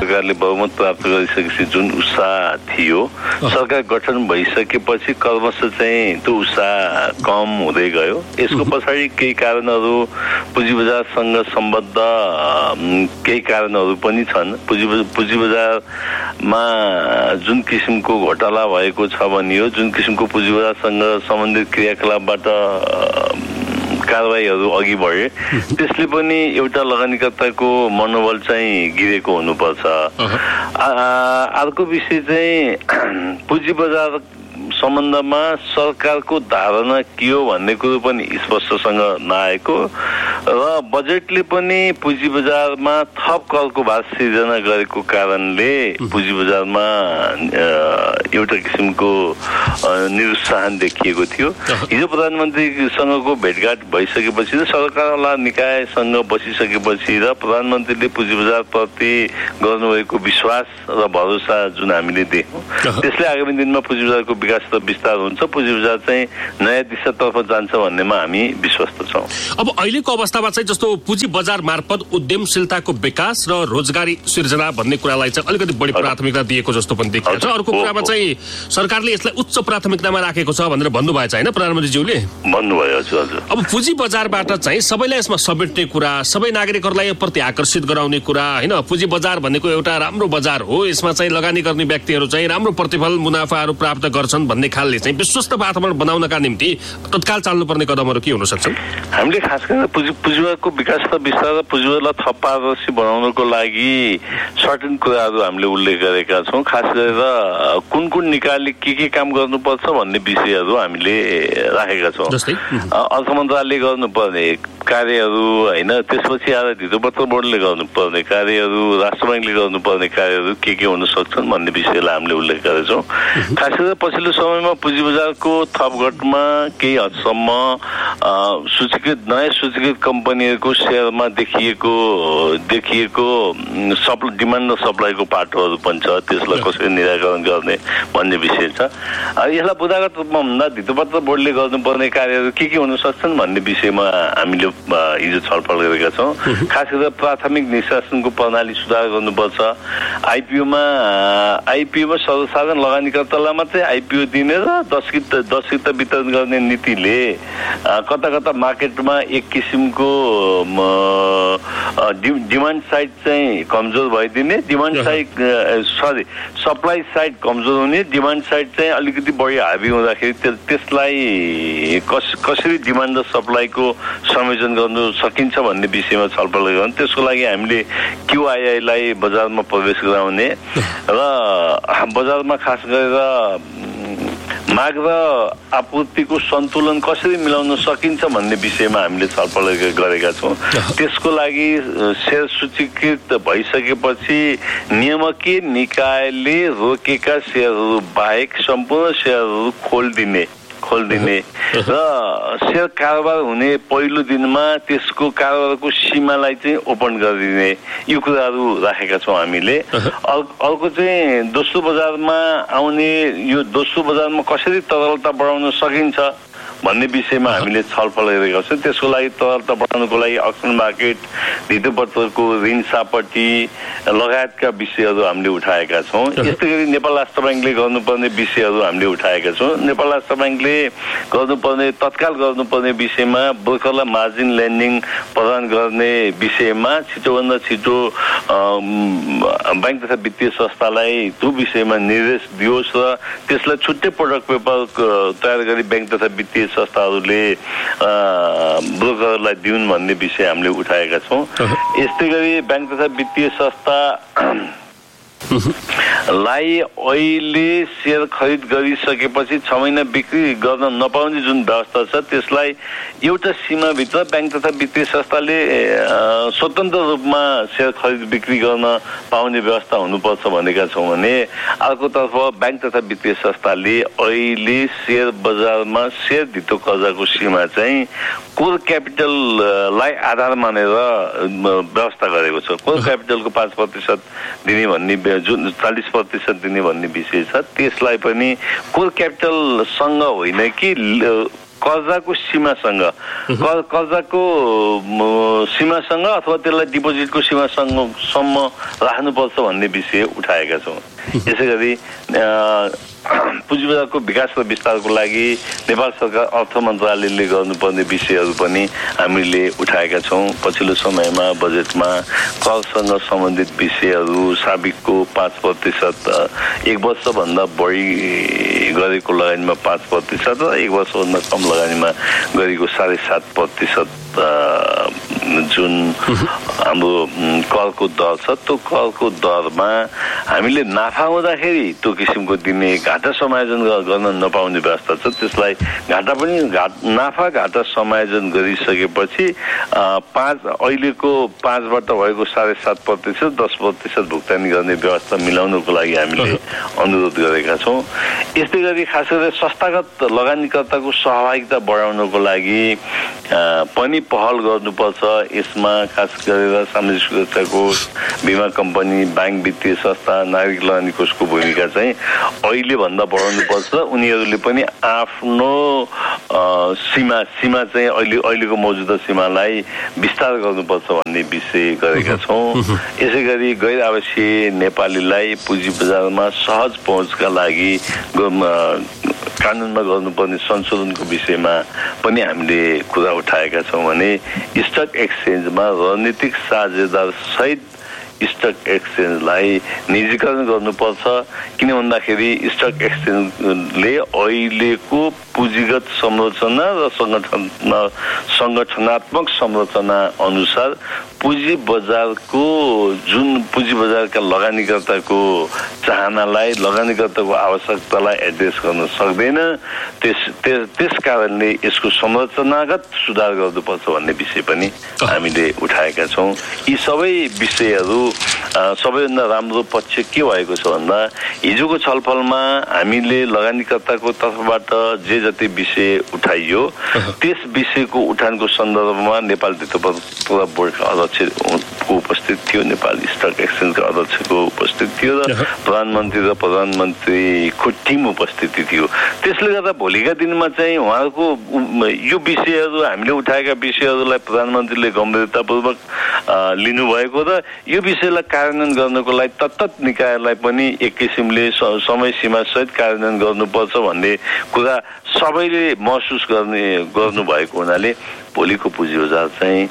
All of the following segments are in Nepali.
सरकारले बहुमत प्राप्त गरिसकेपछि जुन उत्साह थियो सरकार गठन भइसकेपछि क्रमशः चाहिँ त्यो उत्साह कम हुँदै गयो। यसको पछाडि केही कारणहरू पुँजी बजारसँग सम्बद्ध केही कारणहरू पनि छन्। पुँजी बजारमा जुन किसिमको घोटाला भएको छ भनियो, जुन किसिमको पुँजी बजारसँग सम्बन्धित क्रियाकलापबाट कारबाहीहरू अघि बढे त्यसले पनि एउटा लगानीकर्ताको मनोबल चाहिँ गिरेको हुनुपर्छ। अर्को विषय चाहिँ पुँजी बजार सम्बन्धमा सरकारको धारणा के हो भन्ने कुरो पनि स्पष्टसँग नआएको र बजेटले पनि पुँजी बजारमा थप करको भार सिर्जना गरेको कारणले पुँजी बजारमा एउटा किसिमको निरुत्साहन देखिएको थियो। हिजो प्रधानमन्त्रीसँगको भेटघाट भइसकेपछि र सरकारवाला निकायसँग बसिसकेपछि र प्रधानमन्त्रीले पुँजी बजारप्रति गर्नुभएको विश्वास र भरोसा जुन हामीले देख्यौँ त्यसले आगामी दिनमा पुँजी बजारको विकास र विस्तार हुन्छ, पुँजी बजार चाहिँ नयाँ दिशातर्फ जान्छ भन्नेमा हामी विश्वस्त छौँ। अब अहिलेको अवस्थामा चाहिँ जस्तो पुँजी बजार मार्फत उद्यमशीलताको विकास र रोजगारी सिर्जना भन्ने कुरालाई चाहिँ अलिकति बढी प्राथमिकता दिएको जस्तो पनि देखिन्छ। अर्को कुरामा चाहिँ सरकारले यसलाई उच्च प्राथमिकतामा राखेको छ भनेर भन्नुभएछ होइन प्रधानमन्त्रीज्यूले? भन्नुभयो हजुर। अब पुँजी बजारबाट चाहिँ सबैलाई यसमा समेट्ने कुरा, सबै नागरिकहरूलाई प्रति आकर्षित गराउने कुरा होइन, पुँजी बजार भनेको एउटा राम्रो बजार हो, यसमा चाहिँ लगानी गर्ने व्यक्तिहरू चाहिँ राम्रो प्रतिफल मुनाफाहरू प्राप्त गर्छन् भन्ने खालले चाहिँ विश्वस्त वातावरण बनाउनका निम्ति तत्काल चाल्नुपर्ने कदमहरू के हुन सक्छन्? हामीले खास गरेर पुँजीबजारको विकास र विस्तार र पुँजीबजारलाई थप पारदर्शी बनाउनको लागि सर्टेन कुराहरू हामीले उल्लेख गरेका छौँ। खास गरेर कुन निकायले के काम गर्नुपर्छ भन्ने विषयहरू हामीले राखेका छौँ। अर्थ मन्त्रालयले गर्नुपर्ने कार्यहरू होइन, त्यसपछि आएर धितोपत्र बोर्डले गर्नुपर्ने कार्यहरू, राष्ट्र ब्याङ्कले गर्नुपर्ने कार्यहरू के हुन सक्छन् भन्ने विषयलाई हामीले उल्लेख गरेछौँ। खास गरेर पछिल्लो समयमा पुँजी बजारको थपघटमा केही हदसम्म नयाँ सूचीकृत कम्पनीहरूको सेयरमा देखिएको डिमान्ड र सप्लाईको पाटोहरू पनि छ, त्यसलाई कसरी निराकरण गर्ने भन्ने विषय छ। यसलाई बुदागत रूपमा भन्दा धितोपत्र बोर्डले गर्नुपर्ने कार्यहरू के हुन सक्छन् भन्ने विषयमा हामीले हिजो छलफल गरेका छौँ। खास गरेर प्राथमिक निष्कासनको प्रणाली सुधार गर्नुपर्छ। आइपिओमा सर्वसाधारण लगानीकर्तालाई मात्रै आइपिओ दिने र 10 किता वितरण गर्ने नीतिले कता मार्केटमा एक किसिमको डिमान्ड साइड चाहिँ कमजोर भइदिने, सप्लाई साइड कमजोर हुने, डिमान्ड साइड चाहिँ अलिकति बढी हाबी हुँदाखेरि त्यसलाई कसरी डिमान्ड र सप्लाईको संयोजन गर्नु सकिन्छ भन्ने विषयमा छलफल गर्नु। त्यसको लागि हामीले क्युआइआईलाई बजारमा प्रवेश गराउने र बजारमा खास गरेर माग र आपूर्तिको सन्तुलन कसरी मिलाउन सकिन्छ भन्ने विषयमा हामीले छलफल गरेका छौँ। त्यसको लागि सेयर सूचीकृत भइसकेपछि नियामकीय निकायले रोकेका सेयरहरू बाहेक सम्पूर्ण सेयरहरू खोलिदिने र सेयर कारोबार हुने पहिलो दिनमा त्यसको कारोबारको सीमालाई चाहिँ ओपन गरिदिने, यो कुराहरू राखेका छौँ हामीले। अर्को चाहिँ दोस्रो बजारमा आउने, यो दोस्रो बजारमा कसरी तरलता बढाउन सकिन्छ भन्ने विषयमा हामीले छलफल गरेका छौँ। त्यसको लागि तरलता बढाउनको लागि अक्सन मार्केट, धितोपत्रको ऋण सापटी लगायतका विषयहरू हामीले उठाएका छौँ। यस्तै गरी नेपाल राष्ट्र ब्याङ्कले गर्नुपर्ने विषयहरू हामीले उठाएका छौँ। नेपाल राष्ट्र ब्याङ्कले तत्काल गर्नुपर्ने विषयमा ब्रोकरलाई मार्जिन लेन्डिङ प्रदान गर्ने विषयमा छिटोभन्दा छिटो ब्याङ्क तथा वित्तीय संस्थालाई त्यो विषयमा निर्देश दियोस् र त्यसलाई छुट्टै प्रोडक्ट पेपर तयार गरी ब्याङ्क तथा वित्तीय संस्थाहरूले ब्रोकरलाई दिउन् भन्ने विषय हामीले उठाएका छौँ। यस्तै गरी ब्याङ्क तथा वित्तीय संस्थालाई अहिले सेयर खरिद गरिसकेपछि 6 महिना बिक्री गर्न नपाउने जुन व्यवस्था छ त्यसलाई एउटा सीमाभित्र ब्याङ्क तथा वित्तीय संस्थाले स्वतन्त्र रूपमा सेयर खरिद बिक्री गर्न पाउने व्यवस्था हुनुपर्छ भनेका छौँ भने अर्कोतर्फ ब्याङ्क तथा वित्तीय संस्थाले अहिले सेयर बजारमा सेयर धितो कर्जाको सीमा चाहिँ कोर क्यापिटललाई आधार मानेर व्यवस्था गरेको छ। कोर क्यापिटलको 5% दिने भन्ने, जुन 40% दिने भन्ने विषय छ। त्यसलाई पनि कोर क्यापिटलसँग होइन कि कर्जाको सीमासँग कर्जाको सीमासँग अथवा त्यसलाई डिपोजिटको सीमासँगसम्म राख्नुपर्छ भन्ने विषय उठाएका छौँ। यसै गरी पुँजी बजारको विकास र विस्तारको लागि नेपाल सरकार अर्थ मन्त्रालयले गर्नुपर्ने विषयहरू पनि हामीले उठाएका छौँ। पछिल्लो समयमा बजेटमा करसँग सम्बन्धित विषयहरू साबिकको 5%, 1 वर्षभन्दा बढी गरेको लगानीमा 5% र 1 वर्षभन्दा कम लगानीमा गरेको 7.5% जुन हाम्रो करको दर छ, त्यो करको दरमा हामीले नाफा हुँदाखेरि त्यो किसिमको दिने घाटा समायोजन गर्न नपाउने व्यवस्था छ। त्यसलाई नाफा घाटा समायोजन गरिसकेपछि अहिलेको 5बाट भएको 7.5%, 10% भुक्तानी गर्ने व्यवस्था मिलाउनको लागि हामीले अनुरोध गरेका छौँ। यस्तै गरी खास गरी संस्थागत लगानीकर्ताको सहभागिता बढाउनको लागि पनि पहल गर्नुपर्छ। यसमा खास गरेर सामाजिक सुरक्षा कोष, बिमा कम्पनी, बैंक वित्तीय संस्था, नागरिक लगानी कोषको भूमिका चाहिँ अहिले भन्दा बढाउनुपर्छ। उनीहरूले पनि आफ्नो सीमा चाहिँ अहिलेको मौजुदा सीमालाई विस्तार गर्नुपर्छ भन्ने विषय गरेका छौँ। यसै गरी गैर आवासीय नेपालीलाई पुँजी बजारमा सहज पहुँचका लागि कानुनमा गर्नुपर्ने संशोधनको विषयमा पनि हामीले कुरा उठाएका छौँ भने स्टक एक्सचेन्जमा रणनीतिक साझेदार सहित स्टक एक्सचेन्जलाई निजीकरण गर्नुपर्छ। किन भन्दाखेरि स्टक एक्सचेन्जले अहिलेको पुँजीगत संरचना र सङ्गठनात्मक संरचना अनुसार पुँजी बजारका लगानीकर्ताको चाहनालाई, लगानीकर्ताको आवश्यकतालाई एड्रेस गर्न सक्दैन। त्यस कारणले यसको संरचनागत सुधार गर्नुपर्छ भन्ने विषय पनि हामीले उठाएका छौँ। यी सबै विषयहरू सबैभन्दा राम्रो पक्ष के भएको छ भन्दा हिजोको छलफलमा हामीले लगानीकर्ताको तर्फबाट जे जति विषय उठाइयो त्यस विषयको उठानको सन्दर्भमा नेपाल वित्त बोर्डका अध्यक्षको उपस्थित थियो, नेपाल स्टक एक्सचेन्जका अध्यक्षको उपस्थित थियो र प्रधानमन्त्रीको टिम उपस्थिति थियो। त्यसले गर्दा भोलिका दिनमा चाहिँ उहाँहरूको यो विषयहरू, हामीले उठाएका विषयहरूलाई प्रधानमन्त्रीले गम्भीरतापूर्वक लिनुभएको र यो विषयलाई कार्यान्वयन गर्नको लागि तत्त निकायलाई पनि एक किसिमले समय सीमा सहित कार्यान्वयन गर्नुपर्छ भन्ने कुरा सबैले महसुस गर्नुभएको हुनाले भोलिको पुँजी बजार चाहिँ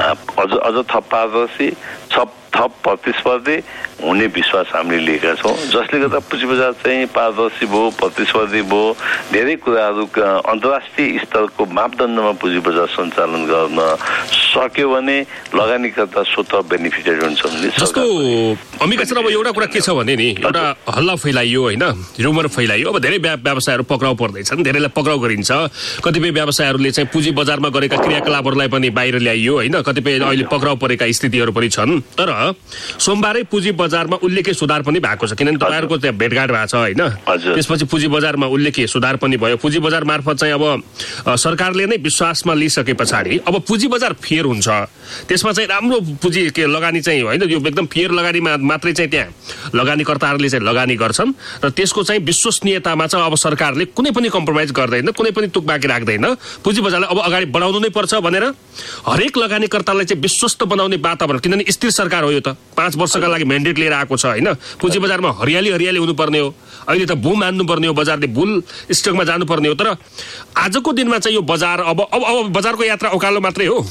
अझ थप पारदर्शी, थप प्रतिस्पर्धी हुने विश्वास हामीले लिएका छौँ। जसले गर्दा पुँजी बजार चाहिँ पारदर्शी भयो, प्रतिस्पर्धी भयो, धेरै कुराहरू अन्तर्राष्ट्रिय स्तरको मापदण्डमा पुँजी बजार सञ्चालन गर्न सक्यो भने लगानीकर्ता स्वतः बेनिफिटेड हुन्छ भन्ने। जस्तो अमिका सर, अब एउटा कुरा के छ भने नि, एउटा हल्ला फैलाइयो होइन, रुमर फैलाइयो। अब धेरै व्यवसायहरू पक्राउ पर्दैछन्, धेरैलाई पक्राउ गरिन्छ। कतिपय व्यवसायहरूले चाहिँ पुँजी बजारमा गरेका क्रियाकलापहरूलाई पनि बाहिर ल्याइयो होइन, कतिपय अहिले पक्राउ परेका स्थितिहरू पनि छन्। तर सोमबारै पुँजी बजारमा उल्लेख्य सुधार पनि भएको छ, किनभने तपाईँहरूको त्यहाँ भेटघाट भएको छ होइन। त्यसपछि पुँजी बजारमा उल्लेख्य सुधार पनि भयो। पुँजी बजार मार्फत चाहिँ अब सरकारले नै विश्वासमा लिइसके पछाडि अब पुँजी बजार फेयर हुन्छ, त्यसमा चाहिँ राम्रो पुँजी लगानी चाहिँ होइन, यो एकदम फेयर लगानीमा मात्रै चाहिँ त्यहाँ लगानीकर्ताहरूले चाहिँ लगानी गर्छन् र त्यसको चाहिँ विश्वसनीयतामा चाहिँ अब सरकारले कुनै पनि कम्प्रोमाइज गर्दैन, कुनै पनि तुक बाँकी राख्दैन। पुँजी बजारलाई अब अगाडि बढाउनु नै पर्छ भनेर हरेक लगानीकर्तालाई चाहिँ विश्वस्त बनाउने वातावरण, किनभने स्थिर सरकार हो यो त, 5 वर्षका लागि म्यान्डेट लिएर आएको छ होइन। पुँजी बजारमा हरियाली हुनुपर्ने हो, अहिले त बुम हान्नुपर्ने हो, बजारले बुल स्टकमा जानुपर्ने हो। तर आजको दिनमा चाहिँ यो बजार अब बजारको यात्रा उकालो मात्रै हो।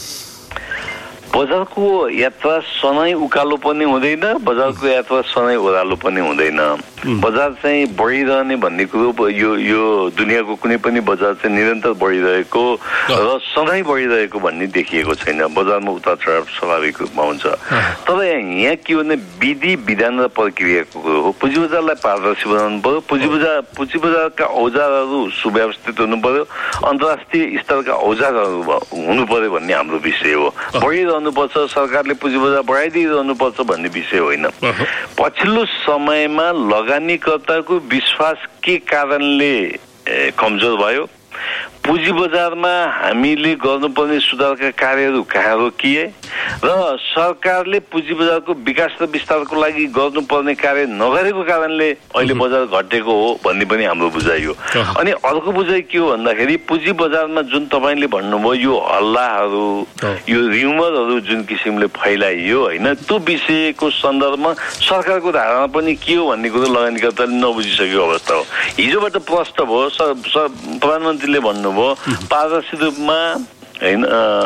बजारको यात्रा सधैँ उकालो पनि हुँदैन, बजारको यात्रा सधैँ ओह्रालो पनि हुँदैन। बजार चाहिँ बढिरहने भन्ने कुरो यो दुनियाँको कुनै पनि बजार चाहिँ निरन्तर बढिरहेको र सधैँ बढिरहेको भन्ने देखिएको छैन। बजारमा उतार चढाव स्वाभाविक रूपमा हुन्छ। तर यहाँ के भने विधि विधान र प्रक्रियाको कुरो हो। पुँजी बजारलाई पारदर्शी बनाउनु पर्यो, पुँजी बजारका औजारहरू सुव्यवस्थित हुनु पर्यो, अन्तर्राष्ट्रिय स्तरका औजारहरू हुनु पर्यो भन्ने हाम्रो विषय हो। बढिरहनुपर्छ, सरकारले पुँजी बजार बढाइदिइरहनुपर्छ भन्ने विषय होइन। पछिल्लो समयमा लगानीकर्ताको विश्वास के कारणले कमजोर भयो, पुँजी बजारमा हामीले गर्नुपर्ने सुधारका कार्यहरू कहाँ रोकिए र सरकारले पुँजी बजारको विकास र विस्तारको लागि गर्नुपर्ने कार्य नगरेको कारणले अहिले बजार घटेको हो भन्ने पनि हाम्रो बुझाइ हो। अनि अर्को बुझाइ के हो भन्दाखेरि पुँजी बजारमा जुन तपाईँले भन्नुभयो यो हल्लाहरू यो र्युमरहरू जुन किसिमले फैलाइयो होइन त्यो विषयको सन्दर्भमा सरकारको धारणा पनि के हो भन्ने कुरो लगानीकर्ताले नबुझिसकेको अवस्था हो। हिजोबाट प्रष्ट भयो प्रधानमन्त्रीले भन्नुभयो पारदर्शी रूपमा होइन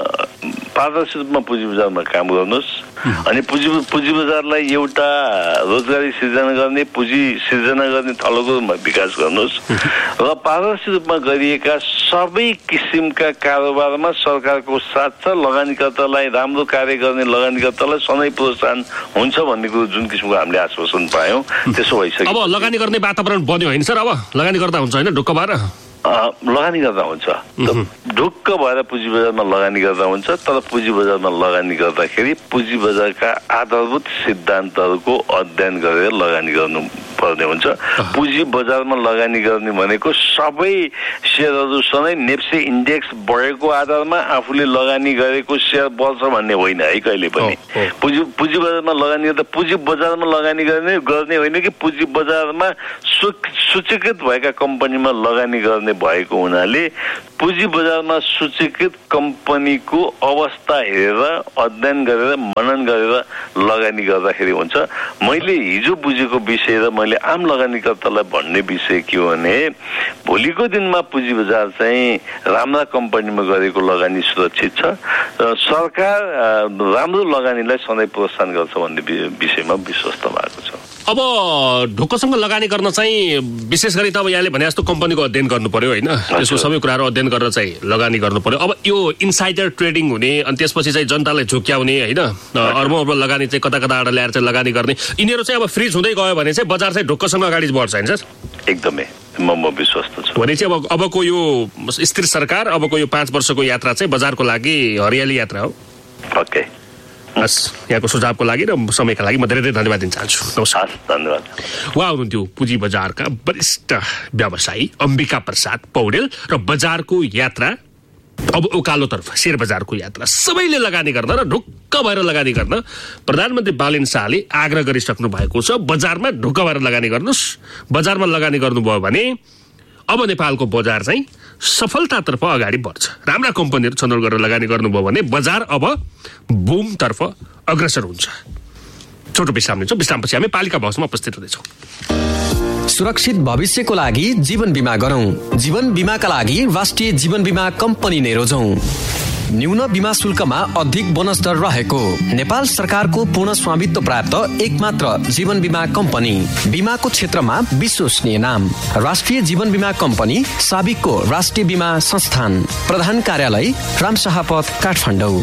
पारदर्शी रूपमा पुँजी बजारमा काम गर्नुहोस् अनि पुँजी बजारलाई एउटा रोजगारी सिर्जना गर्ने पुँजी सिर्जना गर्ने थलोको रूपमा विकास गर्नुहोस् र पारदर्शी रूपमा गरिएका सबै किसिमका कारोबारमा सरकारको साथ छ। लगानीकर्तालाई राम्रो कार्य गर्ने लगानीकर्तालाई सधैँ प्रोत्साहन हुन्छ भन्ने कुरो जुन किसिमको हामीले आश्वासन पायौँ त्यसो भइसक्यो। अब लगानी गर्ने वातावरण बन्यो होइन सर? अब लगानी गर्दा हुन्छ होइन ढुक्क भएर? लगानी गर्दा हुन्छ ढुक्क भएर पुँजी बजारमा लगानी गर्दा हुन्छ। तर पुँजी बजारमा लगानी गर्दाखेरि पुँजी बजारका आधारभूत सिद्धान्तहरूको अध्ययन गरेर लगानी गर्नु पर्ने हुन्छ। पुँजी बजारमा लगानी गर्ने भनेको सबै सेयरहरू सधैँ नेप्से इन्डेक्स बढेको आधारमा आफूले लगानी गरेको सेयर बढ्छ भन्ने होइन है कहिले पनि। पुँजी बजारमा लगानी गर्दा पुँजी बजारमा लगानी गर्ने होइन कि पुँजी बजारमा सूचीकृत भएका कम्पनीमा लगानी गर्ने भएको हुनाले पुँजी बजारमा सूचीकृत कम्पनीको अवस्था हेरेर अध्ययन गरेर मनन गरेर लगानी गर्दाखेरि हुन्छ। मैले हिजो बुझेको विषय र मैले आम लगानीकर्तालाई भन्ने विषय के हो भने भोलिको दिनमा पुँजी बजार चाहिँ राम्रा कम्पनीमा गरेको लगानी सुरक्षित छ र सरकार राम्रो लगानीलाई सधैँ प्रोत्साहन गर्छ भन्ने विषयमा विश्वस्त भएको छ। अब ढुक्कसँग लगानी गर्न चाहिँ विशेष गरी त अब यहाँले भने जस्तो कम्पनीको अध्ययन गर्नु पर्यो होइन? त्यसको सबै कुराहरू अध्ययन गरेर चाहिँ लगानी गर्नु पर्यो। अब यो इनसाइडर ट्रेडिङ हुने अनि त्यसपछि चाहिँ जनतालाई झुक्क्याउने होइन अर्बौं लगानी चाहिँ कता कताबाट ल्याएर चाहिँ लगानी गर्ने यिनीहरू चाहिँ अब फ्रिज हुँदै गयो भने चाहिँ बजार चाहिँ ढुक्कसँग अगाडि बढ्छ होइन सर? एकदमै म विश्वस्त छु। भने चाहिँ अबको यो स्थिर सरकार अबको यो 5 वर्षको यात्रा चाहिँ बजारको लागि हरियाली यात्रा हो। ओके बस यहाँको सुझावको लागि र समयका लागि म धेरै धेरै धन्यवाद दिन चाहन्छु। नमस्कार। धन्यवाद। उहाँ हुनुहुन्थ्यो पुँजी बजारका वरिष्ठ व्यवसायी अम्बिका प्रसाद पौडेल र बजारको यात्रा अब उकालोतर्फ शेयर बजारको यात्रा सबैले लगानी गर्न र ढुक्क भएर लगानी गर्न प्रधानमन्त्री बालेन शाहले आग्रह गरिसक्नु भएको छ। बजारमा ढुक्क भएर लगानी गर्नुहोस्। बजारमा लगानी गर्नुभयो भने अब नेपालको बजार चाहिँ सफलतातर्फ अगाडि बढ्छ। राम्रा कम्पनीहरू छनौट गरेर लगानी गर्नुभयो भने बजार अब बुमतर्फ अग्रसर हुन्छ। छोटो विश्राम लिन्छौँ। विश्रामपछि हामी पालिका बहसमा उपस्थित हुनेछौँ। सुरक्षित भविष्यको लागि जीवन बीमा गरौँ। जीवन बीमाका लागि राष्ट्रिय जीवन बीमा कम्पनी नै रोजौँ। न्यून बीमा शुल्कमा अधिक बोनस दर रहेको नेपाल सरकारको पूर्ण स्वामित्व प्राप्त एकमात्र जीवन बीमा कम्पनी। बीमाको क्षेत्रमा विश्वसनीय नाम राष्ट्रिय जीवन बीमा कम्पनी साबिकको राष्ट्रिय बीमा संस्थान। प्रधान कार्यालय रामशाह पथ काठमाडौँ।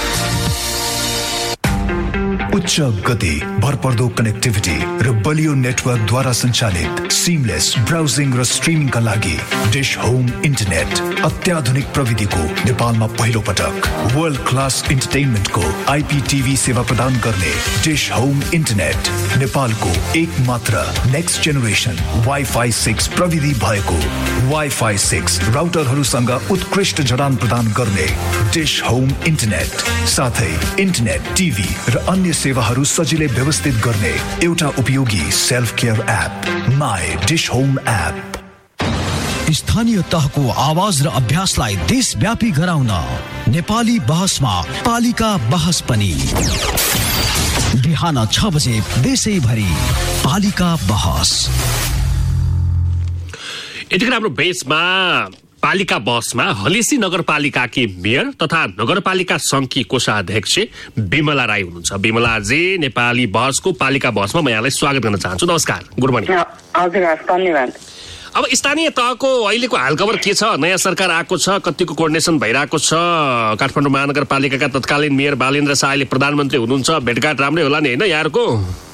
उच्च गति, भरपर्दो कनेक्टिभिटी र बलियो नेटवर्कद्वारा सञ्चालित सिमलेस ब्राउजिङ र स्ट्रिमिङका लागि डिश होम इन्टरनेट अत्याधुनिक प्रविधिको नेपालमा पहिलो पटक वर्ल्ड क्लास इन्टरटेनमेन्टको आइपीटीभी सेवा प्रदान गर्ने डिश होम इन्टरनेट नेपालको एकमात्र नेक्स्ट जेनेरेसन वाइफाई 6 प्रविधि भएको वाइफाई 6 राउटरहरूसँग उत्कृष्ट जडान प्रदान गर्ने डिश होम इन्टरनेट साथै इन्टरनेट टिभी र अन्य सेवाहरू सजिलै व्यवस्थित गर्ने एउटा उपयोगी self care app my dish home app. स्थानीय तहको आवाज र अभ्यासलाई देशव्यापी गराउन नेपाली बहसमा पालिका बहस पनि बिहान 6 बजे देशैभरि पालिका बहस। यतिखेर हाम्रो बेसमा पालिका बसमा हलेसी नगरपालिकाकी मेयर तथा नगरपालिका संघकी कोषाध्यक्ष बिमला राई हुनुहुन्छ। बिमलाजी नेपाली बसको पालिका बसमा म यहाँलाई स्वागत गर्न चाहन्छु। नमस्कार, गुड मर्निङ। हजुर धन्यवाद। अब स्थानीय तहको अहिलेको हालखबर के छ? नयाँ सरकार आएको छ, कतिको कोर्डिनेसन भइरहेको छ? काठमाडौँ महानगरपालिकाका तत्कालीन मेयर बालेन्द्र शाहले प्रधानमन्त्री हुनुहुन्छ, भेटघाट राम्रै होला नि होइन यहाँहरूको?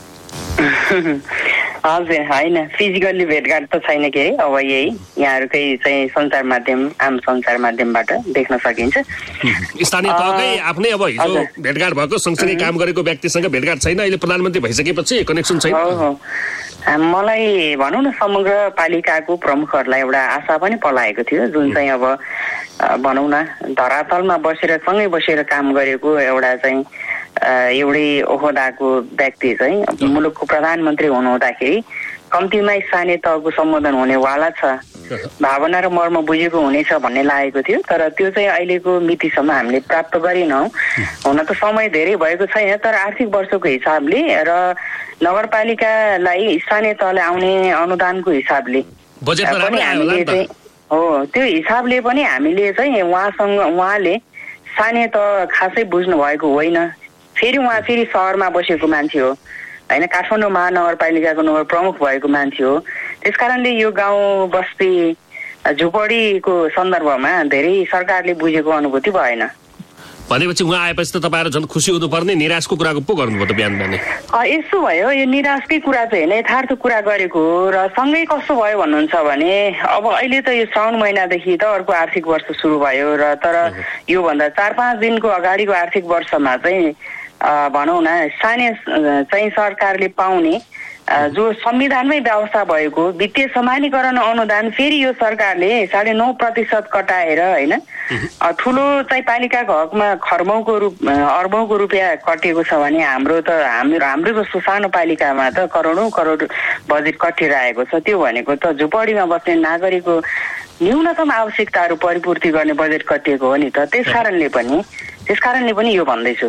हजुर होइन, फिजिकल्ली भेटघाट त छैन के अरे। अब यही यहाँहरूकै चाहिँ सञ्चार माध्यम आम सञ्चार माध्यमबाट देख्न सकिन्छ। स्थानीय तहकै आफ्नै अब हिजो भेटघाट भएको सँगसँगै काम गरेको व्यक्तिसँग भेटघाट छैन। अहिले प्रधानमन्त्री भइसकेपछि कनेक्सन छैन। मलाई भनौँ न समग्र पालिकाको प्रमुखहरूलाई एउटा आशा पनि पलाएको थियो, जुन चाहिँ अब भनौँ न धरातलमा बसेर सँगै बसेर काम गरेको एउटा चाहिँ एउटै ओहदाको व्यक्ति चाहिँ मुलुकको प्रधानमन्त्री हुनुहुँदाखेरि कम्तीमा स्थानीय तहको सम्बोधन हुनेवाला छ, भावना र मर्म बुझेको हुनेछ भन्ने लागेको थियो। तर त्यो चाहिँ अहिलेको मितिसम्म हामीले प्राप्त गरेनौँ। हुन त समय धेरै भएको छैन, तर आर्थिक वर्षको हिसाबले र नगरपालिकालाई स्थानीय तहले आउने अनुदानको हिसाबले पनि हामीले चाहिँ त्यो हिसाबले पनि हामीले चाहिँ उहाँले स्थानीय तह खासै बुझ्नु भएको होइन। फेरि उहाँ फेरि सहरमा बसेको मान्छे हो होइन, काठमाडौँ महानगरपालिकाको नगर प्रमुख भएको मान्छे हो। त्यस कारणले यो गाउँ बस्ती झुपडीको सन्दर्भमा धेरै सरकारले बुझेको अनुभूति भएन। भनेपछि उहाँ आएपछि त तपाईँहरू झन् खुसी हुनुपर्ने, निराशको कुराको पो गर्नुभयो त बिहान बिहानै? यस्तो भयो, यो निराशकै कुरा चाहिँ होइन, यथार्थ कुरा गरेको हो। र सँगै कस्तो भयो भन्नुहुन्छ भने अब अहिले त यो श्रावण महिनादेखि त अर्को आर्थिक वर्ष सुरु भयो र तर योभन्दा 4-5 दिनको अगाडिको आर्थिक वर्षमा चाहिँ भनौँ न स्थानीय चाहिँ सरकारले पाउने जो संविधानमै व्यवस्था भएको वित्तीय समानीकरण अनुदान फेरि यो सरकारले 9.5% कटाएर होइन ठुलो चाहिँ पालिकाको हकमा अर्बौंको रुपियाँ कटिएको छ भने हाम्रो जस्तो सानो पालिकामा त करोडौं करोड बजेट कटिरहेको छ। त्यो भनेको त झुपडीमा बस्ने नागरिकको न्यूनतम आवश्यकताहरू परिपूर्ति गर्ने बजेट कटिएको हो नि त। त्यस कारणले पनि यो भन्दैछु।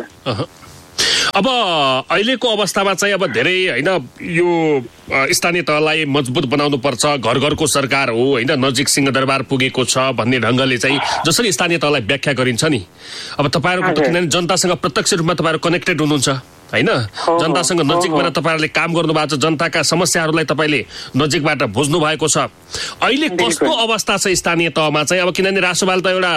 अब अहिलेको अवस्थामा चाहिँ अब धेरै होइन यो स्थानीय तहलाई मजबुत बनाउनु पर्छ, घर घरको सरकार हो होइन, नजिक सिंहदरबार पुगेको छ भन्ने ढङ्गले चाहिँ जसरी स्थानीय तहलाई व्याख्या गरिन्छ नि, अब तपाईँहरूको त किनभने जनतासँग प्रत्यक्ष रूपमा तपाईँहरू कनेक्टेड हुनुहुन्छ होइन, जनतासँग नजिक भएर तपाईँहरूले काम गर्नुभएको छ, जनताका समस्याहरूलाई तपाईँले नजिकबाट बुझ्नु भएको छ। अहिले कस्तो अवस्था छ स्थानीय तहमा चाहिँ? अब किनभने रासोपाल त एउटा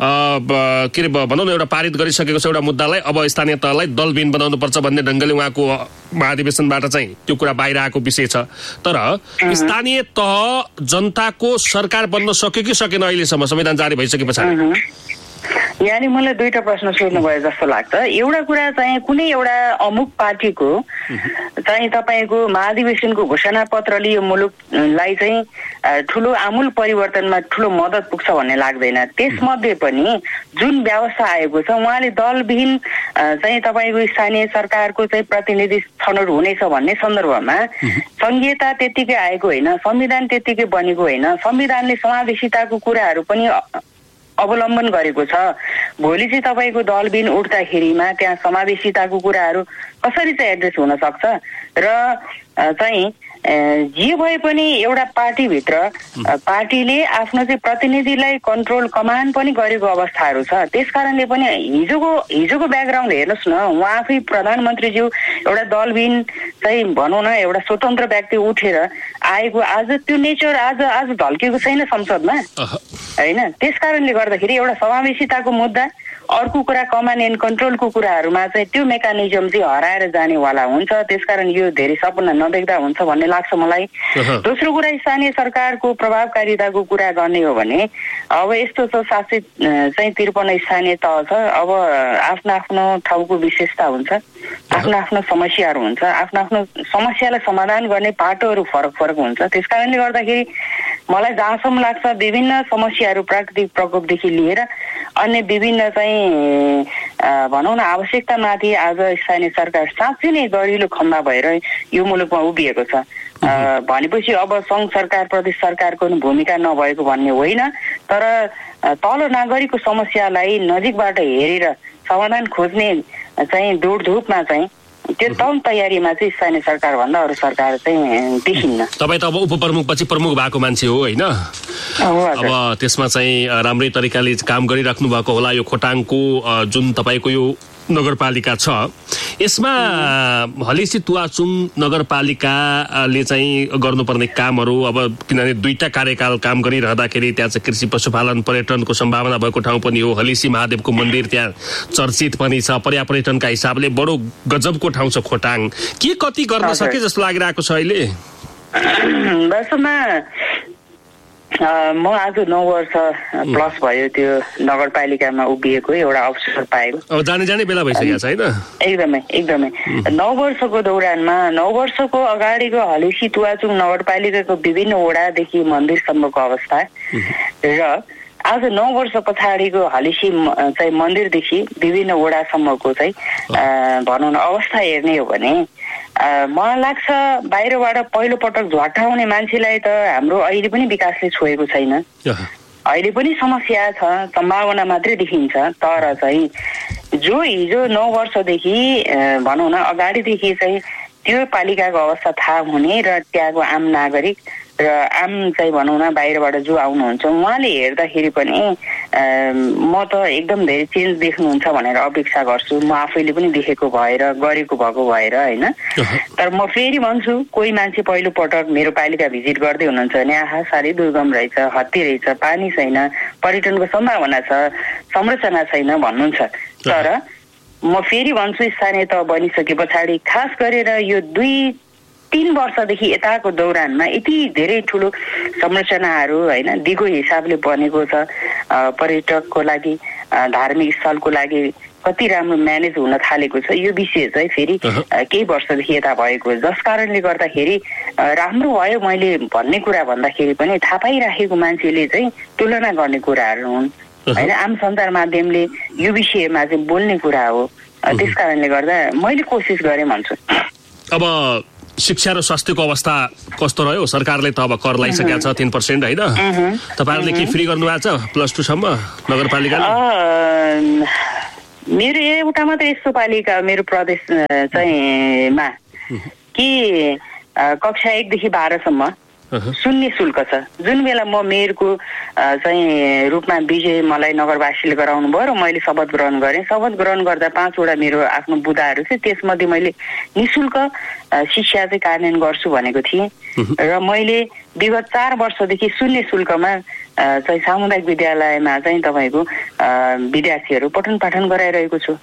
के अरे भनौँ न एउटा पारित गरिसकेको छ एउटा मुद्दालाई, अब स्थानीय तहलाई दलविहीन बनाउनुपर्छ भन्ने ढङ्गले उहाँको महाधिवेशनबाट चाहिँ त्यो कुरा बाहिर आएको विषय छ। तर स्थानीय तह जनताको सरकार बन्न सक्यो कि सकेन अहिलेसम्म संविधान जारी भइसके पछाडि? यानी मलाई दुईटा प्रश्न सोध्नु भयो जस्तो लाग्छ। एउटा कुरा चाहिँ कुनै एउटा अमुक पार्टीको चाहिँ तपाईँको महाधिवेशनको घोषणा पत्रले यो मुलुकलाई चाहिँ ठुलो आमूल परिवर्तनमा ठुलो मद्दत पुग्छ भन्ने लाग्दैन। त्यसमध्ये पनि जुन व्यवस्था आएको छ उहाँले दलविहीन चाहिँ तपाईँको स्थानीय सरकारको चाहिँ प्रतिनिधि छनौट हुनेछ भन्ने सन्दर्भमा संहिता त्यत्तिकै आएको होइन, संविधान त्यत्तिकै बनेको होइन, संविधानले समावेशिताको कुराहरू पनि अवलम्बन गरेको छ। भोलि चाहिँ तपाईँको दलविहीन उठ्दाखेरिमा त्यहाँ समावेशिताको कुराहरू कसरी चाहिँ एड्रेस हुन सक्छ र चाहिँ जे भए पनि एउटा पार्टीभित्र पार्टीले आफ्नो चाहिँ प्रतिनिधिलाई कन्ट्रोल कमान्ड पनि गरेको अवस्थाहरू छ। त्यस कारणले पनि हिजोको ब्याकग्राउन्ड हेर्नुहोस् न, उहाँ आफै प्रधानमन्त्रीज्यू एउटा दलविहीन चाहिँ भनौँ न एउटा स्वतन्त्र व्यक्ति उठेर आएको, आज त्यो नेचर आज ढल्केको छैन संसदमा होइन। त्यस कारणले गर्दाखेरि एउटा समावेशिताको मुद्दा, अर्को कुरा कमान्ड एन्ड कन्ट्रोलको कुराहरूमा चाहिँ त्यो मेकानिजम चाहिँ हराएर जानेवाला हुन्छ। त्यसकारण यो धेरै सपना नदेख्दा हुन्छ भन्ने लाग्छ मलाई। दोस्रो कुरा स्थानीय सरकारको प्रभावकारिताको कुरा गर्ने हो भने अब यस्तो छ 753 स्थानीय तह छ। अब आफ्नो आफ्नो ठाउँको विशेषता हुन्छ, आफ्नो आफ्नो समस्याहरू हुन्छ, आफ्नो आफ्नो समस्यालाई समाधान गर्ने पाटोहरू फरक हुन्छ। त्यसकारणले गर्दाखेरि मलाई जहाँसम्म लाग्छ विभिन्न समस्याहरू प्राकृतिक प्रकोपदेखि लिएर अन्य विभिन्न चाहिँ भनौँ न आवश्यकतामाथि आज स्थानीय सरकार साँच्चै नै दरिलो खम्बा भएर यो मुलुकमा उभिएको छ। भनेपछि अब सङ्घ सरकार प्रदेश सरकारको भूमिका नभएको भन्ने होइन, तर तल नागरिकको समस्यालाई नजिकबाट हेरेर समाधान खोज्ने चाहिँ दौडधुपमा चाहिँ त्यो तल तयारीमा चाहिँ स्थानीय सरकार भन्दा अरू सरकार चाहिँ देखिन्न। तपाईँ त अब उपप्रमुख पछि प्रमुख भएको मान्छे हो होइन, अब त्यसमा चाहिँ राम्रै तरिकाले काम गरिराख्नु भएको होला। यो खोटाङको जुन तपाईँको यो नगरपालिका छ यसमा हलेसी तुवाचुङ नगरपालिकाले चाहिँ गर्नुपर्ने कामहरू, अब किनभने 2टा कार्यकाल काम गरिरहँदाखेरि त्यहाँ चाहिँ कृषि पशुपालन पर्यटनको सम्भावना भएको ठाउँ पनि हो, हलेसी महादेवको मन्दिर त्यहाँ चर्चित पनि छ, पर्यापर्यटनका हिसाबले बडो गजबको ठाउँ छ खोटाङ। के कति गर्न सके जस्तो लागिरहेको छ अहिले? वास्तवमा म आज 9 वर्ष प्लस भयो त्यो नगरपालिकामा उभिएको एउटा अवसर पाएको। अब जाने बेला भइसकेको छ हैन? एकदमै 9 वर्षको दौरानमा 9 वर्षको अगाडिको हलेसी तुवाचुङ नगरपालिकाको विभिन्न वडादेखि मन्दिरसम्मको अवस्था र आज 9 वर्ष पछाडिको हलेसी चाहिँ मन्दिरदेखि विभिन्न वडासम्मको चाहिँ भनौँ न अवस्था हेर्ने हो भने मलाई लाग्छ बाहिरबाट पहिलो पटक झट्टाउने मान्छेलाई त हाम्रो अहिले पनि विकासले छोएको छैन। अहिले पनि समस्या छ, सम्भावना मात्रै देखिन्छ। तर चाहिँ जो हिजो 9 वर्षदेखि भनौँ न अगाडिदेखि चाहिँ त्यो पालिकाको अवस्था थाहा हुने र त्यहाँको आम नागरिक र आम चाहिँ भनौँ न बाहिरबाट जो आउनुहुन्छ उहाँले हेर्दाखेरि पनि म त एकदम धेरै चेन्ज देख्नुहुन्छ भनेर अपेक्षा गर्छु। म आफैले पनि देखेको भएर गरेको भएको भएर होइन। तर म फेरि भन्छु कोही मान्छे पहिलो पटक मेरो पालिका भिजिट गर्दै हुनुहुन्छ भने आहा साह्रै दुर्गम रहेछ, हत्ती रहेछ, पानी छैन, पर्यटनको सम्भावना छ, संरचना छैन भन्नुहुन्छ। तर म फेरि भन्छु स्थानीय तह बनिसके पछाडि खास गरेर यो 2-3 वर्षदेखि यताको दौरानमा यति धेरै ठुलो संरचनाहरू होइन दिगो हिसाबले बनेको छ। पर्यटकको लागि धार्मिक स्थलको लागि कति राम्रो म्यानेज हुन थालेको छ। यो विषय चाहिँ फेरि केही वर्षदेखि यता भएको जस कारणले गर्दाखेरि राम्रो भयो मैले भन्ने कुरा भन्दाखेरि पनि थाहा पाइराखेको मान्छेले चाहिँ तुलना गर्ने कुराहरू हुन् होइन। आम सञ्चार माध्यमले यो विषयमा चाहिँ बोल्ने कुरा हो। त्यस कारणले गर्दा मैले कोसिस गरेँ भन्छु। अब शिक्षा र स्वास्थ्यको अवस्था कस्तो रह्यो? सरकारले त अब कर लगाइसकेको छ 3% होइन? तपाईँहरूले के फ्री गर्नुभएको छ +2 सम्म नगरपालिकाले? मेरो एउटा मात्रै यस्तो पालिका मेरो प्रदेश चाहिँ मा कि कक्षा 1 देखि 12 सम्म शून्य शुल्क छ। जुन बेला म मेयरको चाहिँ रूपमा विजय मलाई नगरवासीले गराउनु भयो र मैले शपथ ग्रहण गरेँ। शपथ ग्रहण गर्दा 5 वटा मेरो आफ्नो बुदाहरू थियो। त्यसमध्ये मैले निःशुल्क शिक्षा चाहिँ कार्यान्वयन गर्छु भनेको थिएँ र मैले विगत 4 वर्षदेखि शून्य शुल्कमा चाहिँ सामुदायिक विद्यालयमा चाहिँ तपाईँको विद्यार्थीहरू पठन पाठन गराइरहेको छु।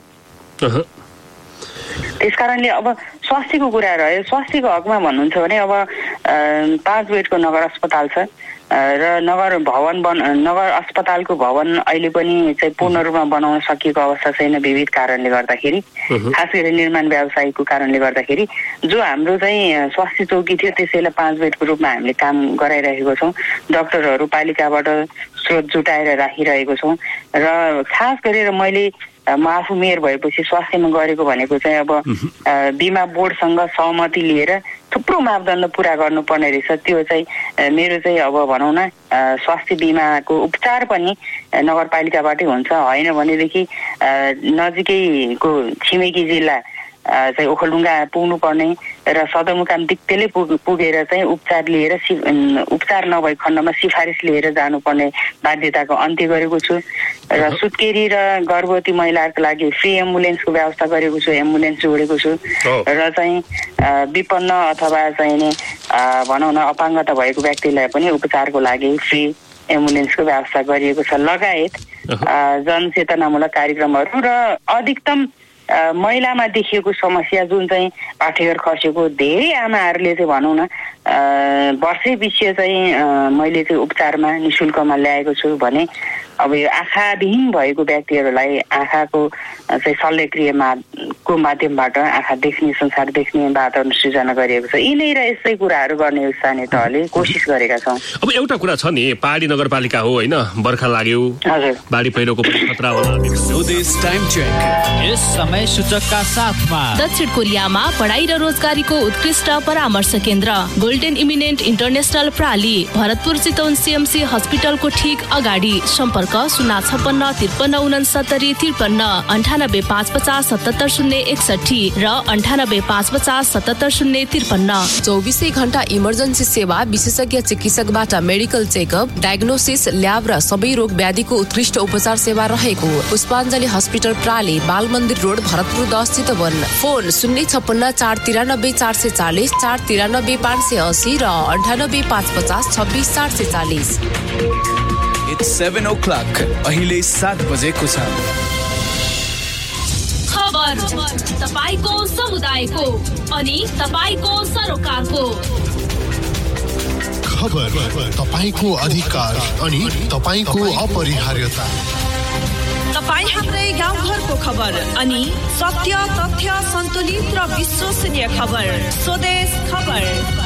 त्यस कारणले अब स्वास्थ्यको कुरा रह्यो। स्वास्थ्यको हकमा भन्नुहुन्छ भने अब 5 बेडको नगर अस्पताल छ र नगर अस्पतालको भवन अहिले पनि चाहिँ पूर्ण रूपमा बनाउन सकिएको अवस्था छैन विविध कारणले गर्दाखेरि, खास गरी निर्माण व्यवसायको कारणले गर्दाखेरि। जो हाम्रो चाहिँ स्वास्थ्य चौकी थियो त्यसैलाई 5 बेडको रूपमा हामीले काम गराइरहेको छौँ। डाक्टरहरू पालिकाबाट स्रोत जुटाएर राखिरहेको छौँ र खास गरेर म आफू मेयर भएपछि स्वास्थ्यमा गरेको भनेको चाहिँ अब बिमा बोर्डसँग सहमति लिएर थुप्रो मापदण्ड पुरा गर्नुपर्ने रहेछ। त्यो चाहिँ मेरो चाहिँ अब भनौँ न स्वास्थ्य बिमाको उपचार पनि नगरपालिकाबाटै हुन्छ। होइन भनेदेखि नजिकैको छिमेकी जिल्ला चाहिँ ओखलढुङ्गा पुग्नु पर्ने र सदरमुकाम दिक्तेले पुगेर चाहिँ उपचार लिएर उपचार नभए खण्डमा सिफारिस लिएर जानुपर्ने बाध्यताको अन्त्य गरेको छु र सुत्केरी र गर्भवती महिलाहरूको लागि फ्री एम्बुलेन्सको व्यवस्था गरेको छु, एम्बुलेन्स जोडेको छु र चाहिँ विपन्न अथवा चाहिँ भनौँ न अपाङ्गता भएको व्यक्तिलाई पनि उपचारको लागि फ्री एम्बुलेन्सको व्यवस्था गरिएको छ लगायत जनचेतनामूलक कार्यक्रमहरू र अधिकतम महिलामा देखिएको समस्या जुन चाहिँ पाठेघर खसेको धेरै आमाहरूले चाहिँ भनौँ न वर्षै पछि चाहिँ मैले चाहिँ उपचारमा निःशुल्कमा ल्याएको छु भने अब यो आँखाविहीन भएको व्यक्तिहरूलाई आँखाको चाहिँ शल्यक्रियाको माध्यमबाट आँखा देख्ने संसार देख्ने वातावरण सृजना गरिएको छ। यिनै र यस्तै कुराहरू गर्ने स्थानीय तहले कोसिस गरेका छौँ। अब एउटा कुरा छ नि, पहाडी नगरपालिका हो होइन, बर्खा लाग्यो, हजुर, बाढी पहिरोको पनि खतरा होला। यस समय सूचकका साथमा दक्षिण कोरियामा पढाइ र रोजगारीको उत्कृष्ट परामर्श केन्द्र golden eminent international प्राली, Bharatpur Chitwan CMC हस्पिटलको ठीक अगाडि। सम्पर्क 056 53 69 53 98 550 77 061 र 98 550 77 053। 24 घण्टा इमर्जेन्सी सेवा, विशेषज्ञ चिकित्सकबाट मेडिकल चेकअप, डायग्नोसिस, ल्याब र सबै रोग व्याधिको उत्कृष्ट उपचार सेवा रहेको पुष्पाञ्जली हस्पिटल प्राली, बाल मन्दिर रोड, भरतपुर 10 चितवन। फोन 056 493 440 493 580 र 98 550 26 440। It's 7 o'clock. अहिले 7 बजेको छ। खबर तपाईको समुदायको अनि तपाईको सरोकारको। खबर तपाईको अधिकार अनि तपाईको अपरिहार्यता। तपाई हाम्रै गाउँघरको खबर अनि सत्य तथ्य सन्तुलित र विश्वसनीय खबर। स्वदेश खबर।